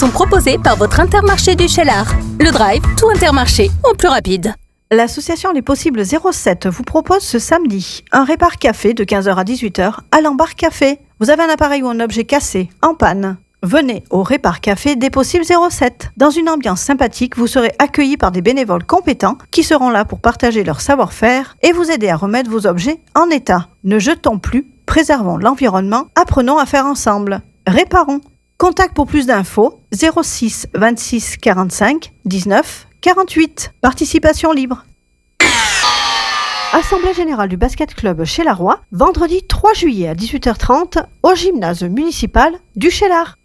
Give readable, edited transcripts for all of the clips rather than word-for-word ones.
sont proposés par votre Intermarché du Cheylard. Le drive, tout Intermarché, au plus rapide. L'association Les Possibles 07 vous propose ce samedi un répar café de 15h à 18h à l'Embarque Café. Vous avez un appareil ou un objet cassé, en panne. Venez au Répar Café des Possibles 07. Dans une ambiance sympathique, vous serez accueillis par des bénévoles compétents qui seront là pour partager leur savoir-faire et vous aider à remettre vos objets en état. Ne jetons plus, préservons l'environnement, apprenons à faire ensemble. Réparons. Contact pour plus d'infos 06 26 45 19 48. Participation libre. Assemblée générale du basket club Cheylard, vendredi 3 juillet à 18h30 au gymnase municipal du Cheylard.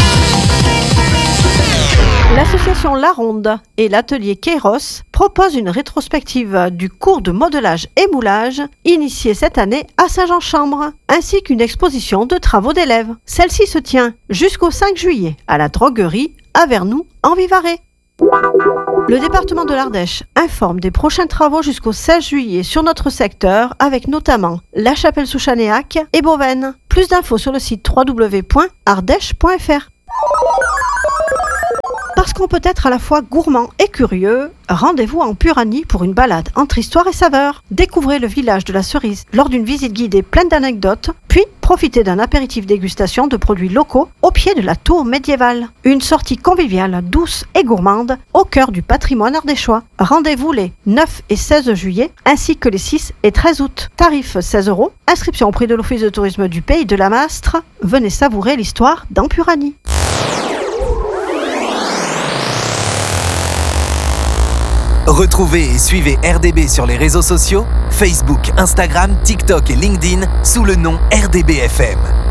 L'association La Ronde et l'atelier Kairos proposent une rétrospective du cours de modelage et moulage initié cette année à Saint-Jean-Chambre, ainsi qu'une exposition de travaux d'élèves. Celle-ci se tient jusqu'au 5 juillet à la droguerie à Vernoux en Vivarais. Le département de l'Ardèche informe des prochains travaux jusqu'au 16 juillet sur notre secteur avec notamment La Chapelle-sous-Chanéac et Beauvaine. Plus d'infos sur le site www.ardèche.fr. Parce qu'on peut être à la fois gourmand et curieux, rendez-vous en Puranie pour une balade entre histoire et saveur. Découvrez le village de la cerise lors d'une visite guidée pleine d'anecdotes, puis profitez d'un apéritif dégustation de produits locaux au pied de la tour médiévale. Une sortie conviviale, douce et gourmande au cœur du patrimoine ardéchois. Rendez-vous les 9 et 16 juillet ainsi que les 6 et 13 août. Tarif 16 €. Inscription au prix de l'Office de tourisme du Pays de la Mastre. Venez savourer l'histoire dans Puranie. Retrouvez et suivez RDB sur les réseaux sociaux, Facebook, Instagram, TikTok et LinkedIn sous le nom RDB FM.